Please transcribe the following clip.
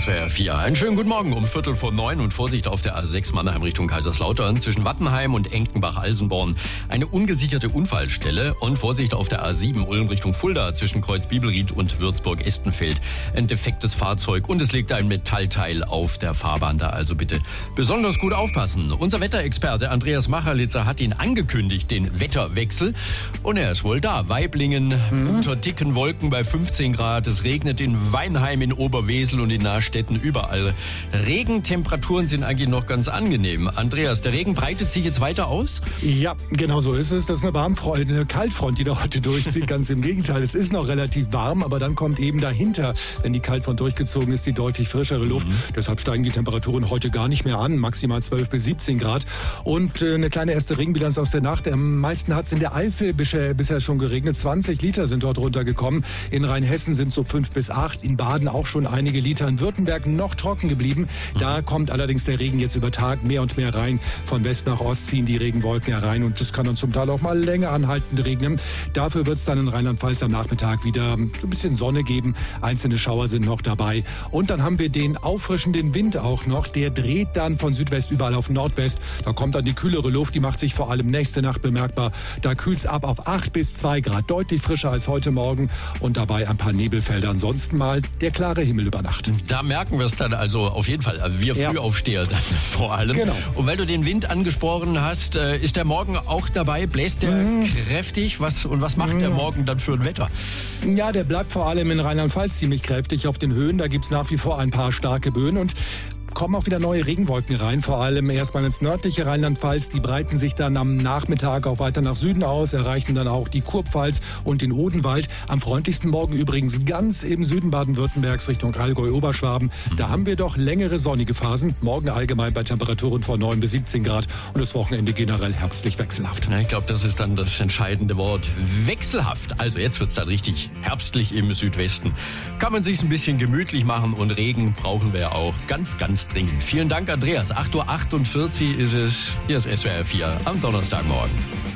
SWR 4. Einen schönen guten Morgen um 8:45 und Vorsicht auf der A6 Mannheim Richtung Kaiserslautern zwischen Wattenheim und Enkenbach-Alsenborn. Eine ungesicherte Unfallstelle und Vorsicht auf der A7 Ulm Richtung Fulda zwischen Kreuz-Bibelried und Würzburg-Estenfeld. Ein defektes Fahrzeug und es liegt ein Metallteil auf der Fahrbahn da, also bitte besonders gut aufpassen. Unser Wetterexperte Andreas Macherlitzer hat ihn angekündigt, den Wetterwechsel. Und er ist wohl da. Waiblingen unter dicken Wolken bei 15 Grad. Es regnet in Weinheim, in Oberwesel und in Nahstetten überall. Regentemperaturen sind eigentlich noch ganz angenehm. Andreas, der Regen breitet sich jetzt weiter aus? Ja, genau so ist es. Das ist eine Kaltfront, die da heute durchzieht. Ganz im Gegenteil. Es ist noch relativ warm, aber dann kommt eben dahinter, wenn die Kaltfront durchgezogen ist, die deutlich frischere Luft. Deshalb steigen die Temperaturen heute gar nicht mehr an. Maximal 12 bis 17 Grad. Und eine kleine erste Regenbilanz aus der Nacht. Am meisten hat es in der Eifel bisher schon geregnet. 20 Liter sind dort runtergekommen. In Rheinhessen sind so 5 bis 8. In Baden auch schon einige Liter. In Württemberg noch trocken geblieben. Da kommt allerdings der Regen jetzt über Tag mehr und mehr rein. Von West nach Ost ziehen die Regenwolken herein und das kann dann zum Teil auch mal länger anhaltend regnen. Dafür wird es dann in Rheinland-Pfalz am Nachmittag wieder ein bisschen Sonne geben. Einzelne Schauer sind noch dabei. Und dann haben wir den auffrischenden Wind auch noch. Der dreht dann von Südwest überall auf Nordwest. Da kommt dann die kühlere Luft. Die macht sich vor allem nächste Nacht bemerkbar. Da kühlt es ab auf 8 bis 2 Grad. Deutlich frischer als heute Morgen. Und dabei ein paar Nebelfelder. Ansonsten mal der klare Himmel über Nacht. Da merken wir es dann also auf jeden Fall. Wir Frühaufsteher dann vor allem. Genau. Und weil du den Wind angesprochen hast, ist der morgen auch dabei? Bläst der kräftig? Was macht der morgen dann für ein Wetter? Ja, der bleibt vor allem in Rheinland-Pfalz ziemlich kräftig auf den Höhen. Da gibt's nach wie vor ein paar starke Böen und kommen auch wieder neue Regenwolken rein, vor allem erstmal ins nördliche Rheinland-Pfalz. Die breiten sich dann am Nachmittag auch weiter nach Süden aus, erreichen dann auch die Kurpfalz und den Odenwald. Am freundlichsten morgen übrigens ganz im Süden Baden-Württembergs Richtung Allgäu-Oberschwaben. Da haben wir doch längere sonnige Phasen. Morgen allgemein bei Temperaturen von 9 bis 17 Grad und das Wochenende generell herbstlich wechselhaft. Na, ich glaube, das ist dann das entscheidende Wort. Wechselhaft. Also jetzt wird's dann richtig herbstlich im Südwesten. Kann man sich's ein bisschen gemütlich machen und Regen brauchen wir auch ganz dringend. Vielen Dank, Andreas. 8:48 Uhr ist es. Hier ist SWR 4 am Donnerstagmorgen.